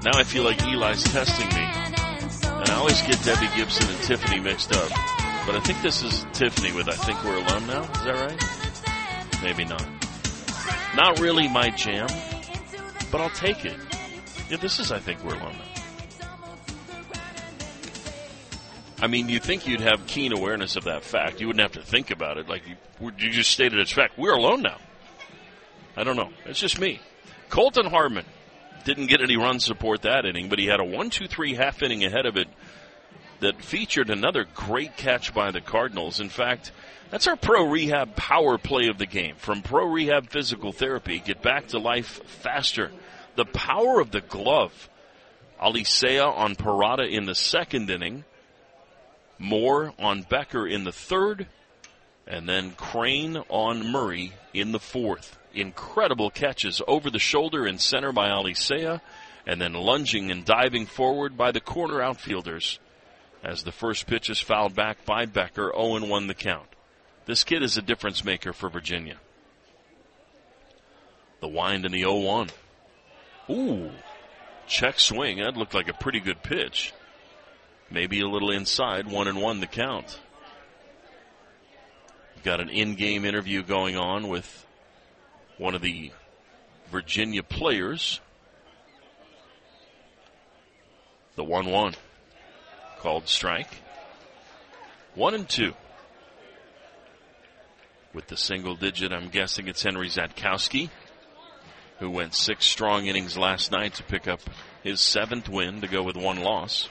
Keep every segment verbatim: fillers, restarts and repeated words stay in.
Now I feel like Eli's testing me. And I always get Debbie Gibson and Tiffany mixed up. But I think this is Tiffany with I Think We're Alone Now. Is that right? Maybe not. Not really my jam, but I'll take it. Yeah, this is I Think We're Alone Now. I mean, you think you'd have keen awareness of that fact. You wouldn't have to think about it. Like, you, you just stated it's fact. We're alone now. I don't know. It's just me. Colton Hardman didn't get any run support that inning, but he had a one two three half inning ahead of it that featured another great catch by the Cardinals. In fact, that's our Pro Rehab power play of the game. From Pro Rehab Physical Therapy, get back to life faster. The power of the glove. Alicea on Parada in the second inning. Moore on Becker in the third. And then Crane on Murray in the fourth. Incredible catches over the shoulder and center by Alicea. And then lunging and diving forward by the corner outfielders. As the first pitch is fouled back by Becker, oh and one the count. This kid is a difference maker for Virginia. The wind in the oh one. Ooh, check swing. That looked like a pretty good pitch. Maybe a little inside, one and one the count. We've got an in-game interview going on with one of the Virginia players. The one one. Called strike. One and two. With the single digit, I'm guessing it's Henry Zatkowski, who went six strong innings last night to pick up his seventh win to go with one loss.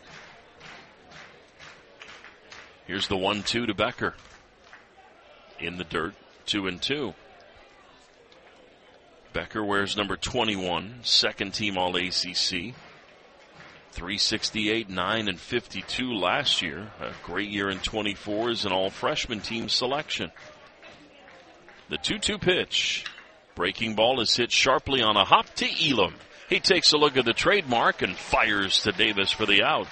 Here's the one two to Becker. In the dirt, two and two. Becker wears number twenty-one, second team All A C C. three sixty-eight, nine and fifty-two last year. A great year in twenty-four as an all-freshman team selection. The two two pitch. Breaking ball is hit sharply on a hop to Elam. He takes a look at the trademark and fires to Davis for the out.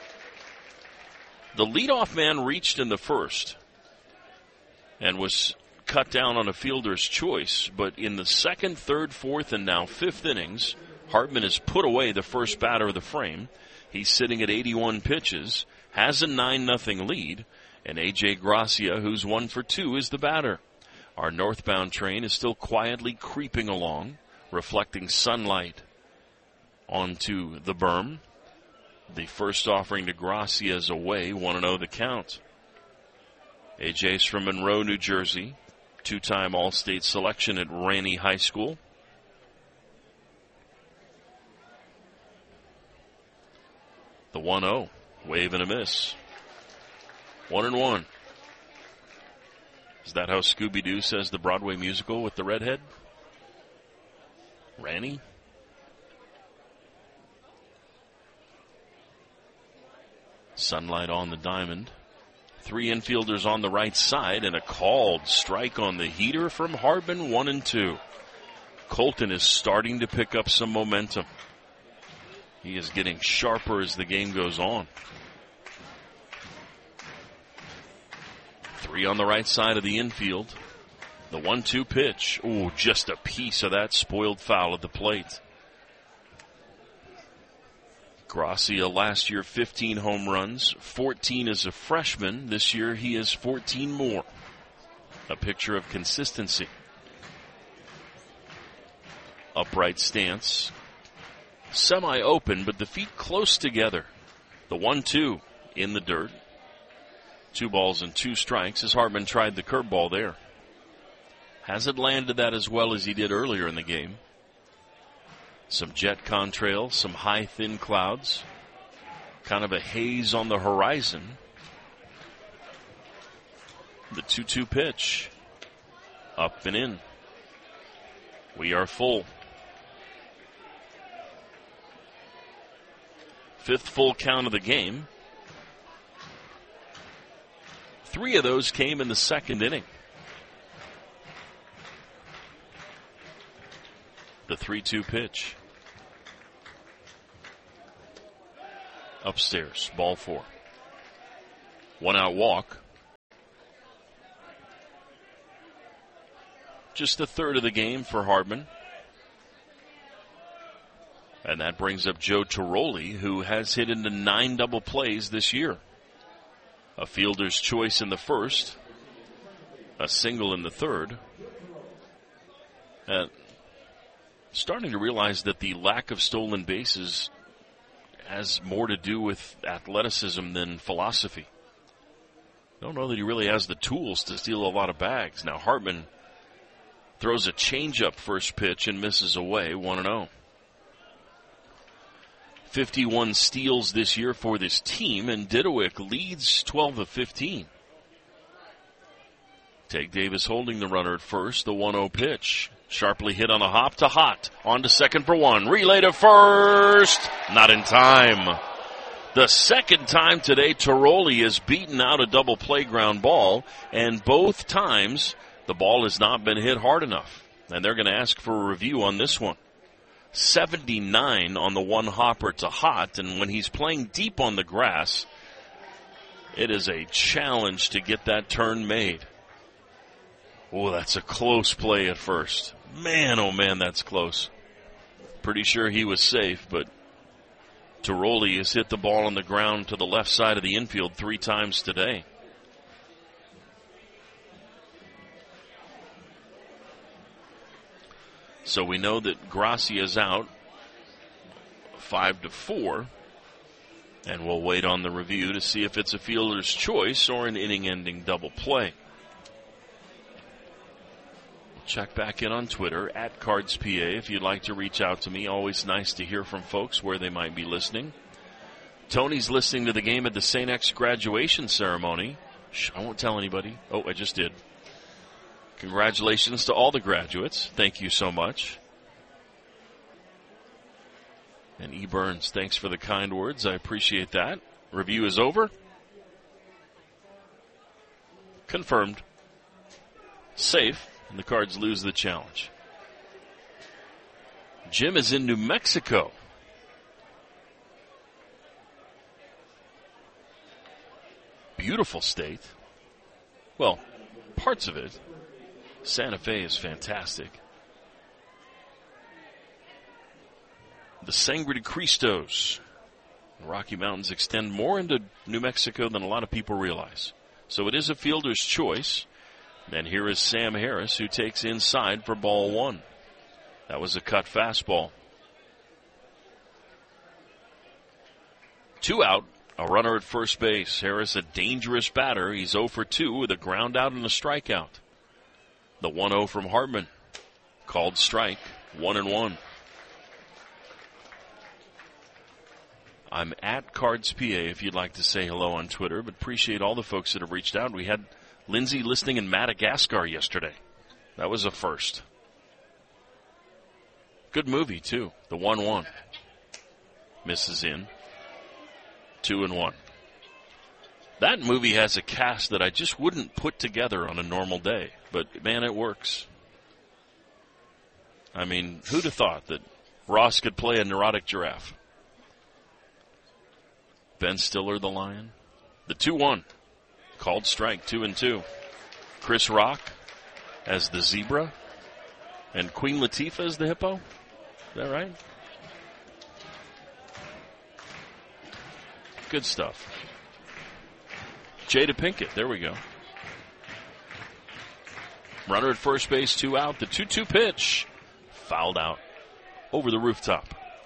The leadoff man reached in the first and was cut down on a fielder's choice. But in the second, third, fourth, and now fifth innings, Hartman has put away the first batter of the frame. He's sitting at eighty-one pitches, has a nine nothing lead, and A J Gracia, who's one for two, is the batter. Our northbound train is still quietly creeping along, reflecting sunlight onto the berm. The first offering to Gracia is away, one and oh the count. A J's from Monroe, New Jersey, two-time All-State selection at Ranney High School. The one oh, wave and a miss. One and one. Is that how Scooby-Doo says the Broadway musical with the redhead? Ranney? Sunlight on the diamond. Three infielders on the right side and a called strike on the heater from Hardman, one and two. Colton is starting to pick up some momentum. He is getting sharper as the game goes on. Three on the right side of the infield. The one two pitch. Ooh, just a piece of that spoiled foul at the plate. Gracia last year fifteen home runs, fourteen as a freshman. This year he has fourteen more. A picture of consistency. Upright stance. Semi-open, but the feet close together. The one two in the dirt. Two balls and two strikes as Hartman tried the curveball there. Hasn't landed that as well as he did earlier in the game. Some jet contrails, some high thin clouds. Kind of a haze on the horizon. The two two pitch. Up and in. We are full. Fifth full count of the game. Three of those came in the second inning. The three two pitch. Upstairs, ball four. One out walk. Just a third of the game for Hardman. And that brings up Joe Tiroli, who has hit into nine double plays this year. A fielder's choice in the first, a single in the third. Uh, starting to realize that the lack of stolen bases has more to do with athleticism than philosophy. I don't know that he really has the tools to steal a lot of bags. Now Hartman throws a changeup first pitch and misses away, one and oh. fifty-one steals this year for this team, and Didowick leads twelve of fifteen. Tate Davis holding the runner at first, the one oh pitch. Sharply hit on a hop to Hott. On to second for one. Relay to first. Not in time. The second time today, Tiroli has beaten out a double play ground ball, and both times the ball has not been hit hard enough. And they're going to ask for a review on this one. seventy-nine on the one hopper to Hott, and when he's playing deep on the grass, it is a challenge to get that turn made. Oh, that's a close play at first. Man, oh man, that's close. Pretty sure he was safe, but Tiroli has hit the ball on the ground to the left side of the infield three times today. So we know that Gracia is out five to four, and we'll wait on the review to see if it's a fielder's choice or an inning-ending double play. Check back in on Twitter, at CardsPA, if you'd like to reach out to me. Always nice to hear from folks where they might be listening. Tony's listening to the game at the Saint X graduation ceremony. Shh, I won't tell anybody. Oh, I just did. Congratulations to all the graduates. Thank you so much. And E. Burns, thanks for the kind words. I appreciate that. Review is over. Confirmed. Safe. And the Cards lose the challenge. Jim is in New Mexico. Beautiful state. Well, parts of it. Santa Fe is fantastic. The Sangre de Cristos. The Rocky Mountains extend more into New Mexico than a lot of people realize. So it is a fielder's choice. And here is Sam Harris, who takes inside for ball one. That was a cut fastball. Two out, a runner at first base. Harris, a dangerous batter. He's oh for two with a ground out and a strikeout. The one oh from Hartman. Called strike, one and one. I'm at CardsPA if you'd like to say hello on Twitter, but appreciate all the folks that have reached out. We had Lindsay listening in Madagascar yesterday. That was a first. Good movie, too. The one one. Misses in. Two and one. That movie has a cast that I just wouldn't put together on a normal day. But, man, it works. I mean, who'd have thought that Ross could play a neurotic giraffe? Ben Stiller, the lion. The two one. Called strike, two and two. Chris Rock as the zebra. And Queen Latifah as the hippo. Is that right? Good stuff. Jada Pinkett, there we go. Runner at first base, two out. The two two pitch. Fouled out over the rooftop.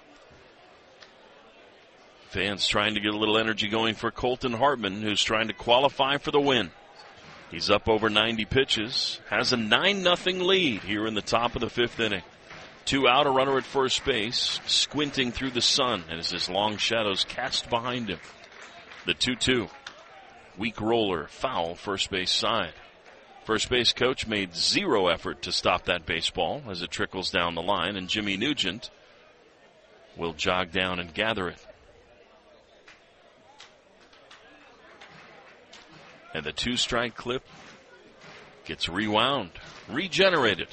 Fans trying to get a little energy going for Colton Hartman, who's trying to qualify for the win. He's up over ninety pitches, has a nine nothing lead here in the top of the fifth inning. Two out, a runner at first base, squinting through the sun as his long shadows cast behind him. The two two. Weak roller, foul, first base side. First base coach made zero effort to stop that baseball as it trickles down the line, and Jimmy Nugent will jog down and gather it. And the two-strike clip gets rewound, regenerated.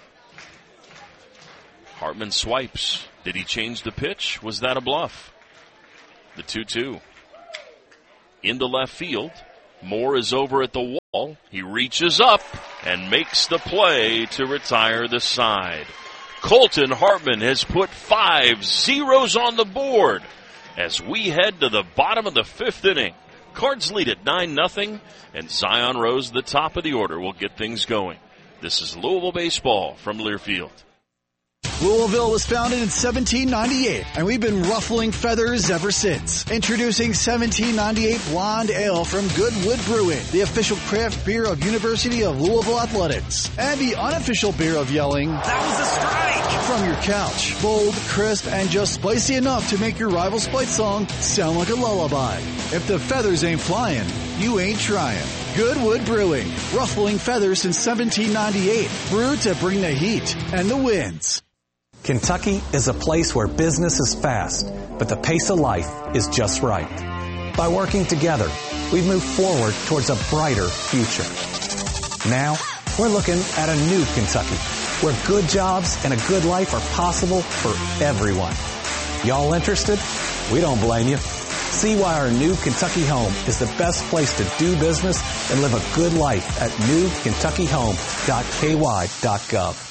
Hartman swipes. Did he change the pitch? Was that a bluff? The two two. Into left field. Moore is over at the wall. He reaches up and makes the play to retire the side. Colton Hartman has put five zeros on the board as we head to the bottom of the fifth inning. Cards lead at nine nothing, and Zion Rose, the top of the order, will get things going. This is Louisville Baseball from Learfield. Louisville was founded in seventeen ninety-eight, and we've been ruffling feathers ever since. Introducing seventeen ninety-eight Blonde Ale from Goodwood Brewing, the official craft beer of University of Louisville Athletics, and the unofficial beer of yelling, "That was a strike!" from your couch. Bold, crisp, and just spicy enough to make your rival's fight song sound like a lullaby. If the feathers ain't flying, you ain't trying. Goodwood Brewing, ruffling feathers since seventeen ninety-eight, brewed to bring the heat and the winds. Kentucky is a place where business is fast, but the pace of life is just right. By working together, we've moved forward towards a brighter future. Now, we're looking at a new Kentucky, where good jobs and a good life are possible for everyone. Y'all interested? We don't blame you. See why our new Kentucky home is the best place to do business and live a good life at new kentucky home dot k y dot gov.